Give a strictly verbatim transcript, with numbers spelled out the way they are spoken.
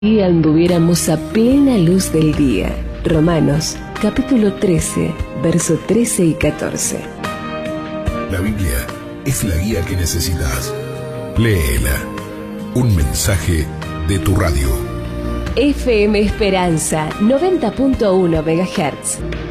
Y anduviéramos a plena luz del día. Romanos, capítulo trece, verso trece y catorce. La Biblia es la guía que necesitas. Léela. Un mensaje de tu radio. F M Esperanza, noventa punto uno megahertz.